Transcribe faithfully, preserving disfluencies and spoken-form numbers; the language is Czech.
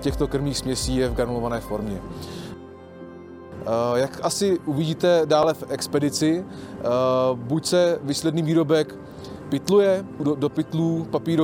těchto krmných směsí je v granulované formě. Jak asi uvidíte dále v expedici, buď se výsledný výrobek pytluje do, do pytlů papírových,